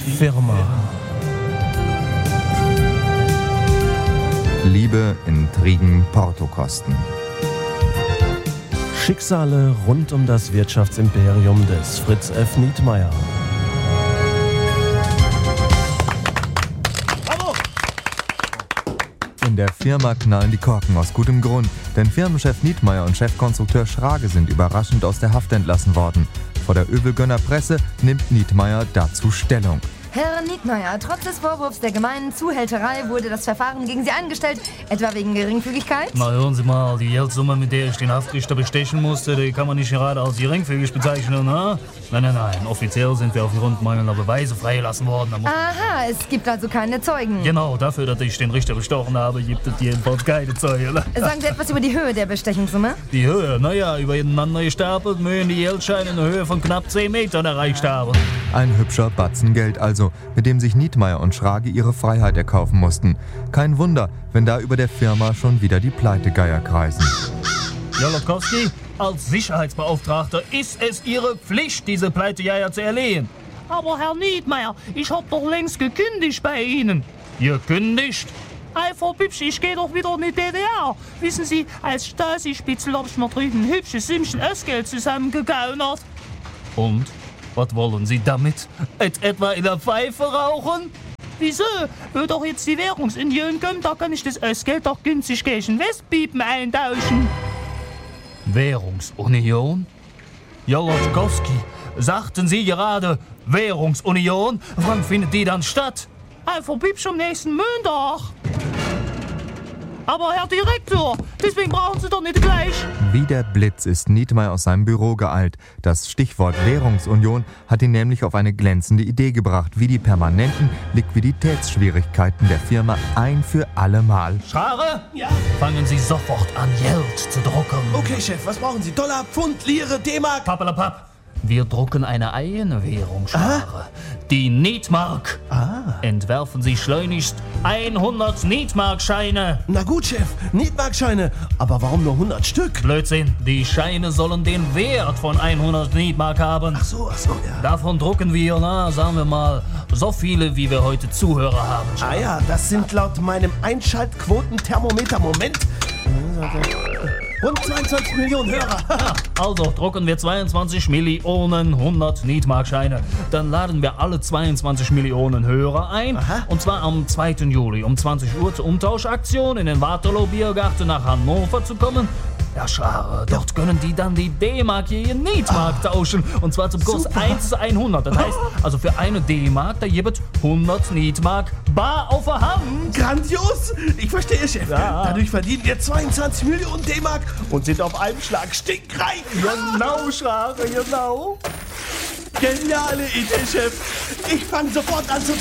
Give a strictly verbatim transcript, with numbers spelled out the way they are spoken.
Firma. Liebe, Intrigen, Portokosten. Schicksale rund um das Wirtschaftsimperium des Fritz F. Nietmeyer. In der Firma knallen die Korken aus gutem Grund, denn Firmenchef Nietmeyer und Chefkonstrukteur Schrage sind überraschend aus der Haft entlassen worden. Vor der Övelgönner Presse nimmt Nietmeyer dazu Stellung. Herr Nietmeyer, trotz des Vorwurfs der gemeinen Zuhälterei wurde das Verfahren gegen Sie eingestellt, etwa wegen Geringfügigkeit? Na hören Sie mal, die Geldsumme, mit der ich den Haftrichter bestechen musste, die kann man nicht gerade als geringfügig bezeichnen, ne? Nein, nein, nein, offiziell sind wir aufgrund mangelnder Beweise freigelassen worden. Aha, es gibt also keine Zeugen. Genau, dafür, dass ich den Richter bestochen habe, gibt es jedenfalls keine Zeugen. Sagen Sie etwas über die Höhe der Bestechungssumme? Die Höhe, naja, übereinander gestapelt, mögen die Geldscheine in einer Höhe von knapp zehn Metern erreicht haben. Ein hübscher Batzen Geld also, mit dem sich Nietmeyer und Schrage ihre Freiheit erkaufen mussten. Kein Wunder, wenn da über der Firma schon wieder die Pleitegeier kreisen. Jolotowski, als Sicherheitsbeauftragter ist es Ihre Pflicht, diese Pleitegeier zu erlegen. Aber Herr Nietmeyer, ich hab doch längst gekündigt bei Ihnen. Gekündigt? Hey, Frau Pübsch, ich geh doch wieder in die D D R. Wissen Sie, als Stasi-Spitzel hab ich mal drüben ein hübsches Sümmchen Östgeld zusammengegaunert. Und? Was wollen Sie damit? Et etwa in der Pfeife rauchen? Wieso? Wo doch jetzt die Währungsunion kommt, da kann ich das Östgeld doch günstig gegen Westpiepen eintauschen. Währungsunion? Jolotowski, sagten Sie gerade Währungsunion? Wann findet die dann statt? Einfach Piepsch am nächsten Montag. Aber Herr Direktor, deswegen brauchen Sie doch nicht gleich. Wie der Blitz ist Nietmeyer aus seinem Büro geeilt. Das Stichwort Währungsunion hat ihn nämlich auf eine glänzende Idee gebracht, wie die permanenten Liquiditätsschwierigkeiten der Firma ein für alle Mal. Schrage? Ja? Fangen Sie sofort an, Geld zu drucken. Okay, Chef, was brauchen Sie? Dollar, Pfund, Lire, D-Mark? Pappelapapp. Wir drucken eine eigene Währung, Schrage. Die Nietmark. Ah. Entwerfen Sie schleunigst hundert Nietmarkscheine. Na gut, Chef, Nietmarkscheine. Aber warum nur hundert Stück? Blödsinn, die Scheine sollen den Wert von hundert Nietmark haben. Ach so, ach so, ja. Davon drucken wir, na, sagen wir mal, so viele, wie wir heute Zuhörer haben. Ah ja, das sind laut meinem Einschaltquotenthermometer, Moment, rund zweiundzwanzig Millionen Hörer. Also drucken wir zweiundzwanzig Millionen hundert Nietmarkscheine. Dann laden wir alle zweiundzwanzig Millionen Hörer ein. Aha. Und zwar am zweiten Juli um zwanzig Uhr zur Umtauschaktion in den Waterloo-Biergarten nach Hannover zu kommen. Ja, Schrare, dort können die dann die D-Mark gegen Nietmark ah. tauschen. Und zwar zum Kurs Super. eins zu hundert. Das heißt, also für eine D-Mark, da gibt hundert Nietmark bar auf der Hand. Grandios! Ich verstehe, Chef. Ja. Dadurch verdienen wir zweiundzwanzig Millionen D-Mark und sind auf einem Schlag stinkreich. Genau, Schrare, genau. Geniale Idee, Chef. Ich fange sofort an zu